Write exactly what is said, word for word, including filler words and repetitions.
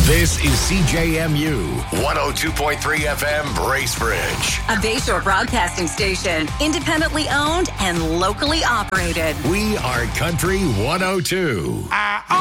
This is C J M U one oh two point three F M Bracebridge. A Bayshore broadcasting station, independently owned and locally operated. We are Country one oh two. I